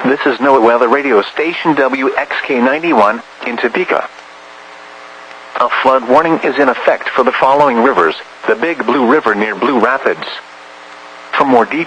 This is NOAA Weather Radio Station WXK91 in Topeka. A flood warning is in effect for the following rivers: the Big Blue River near Blue Rapids. For more details,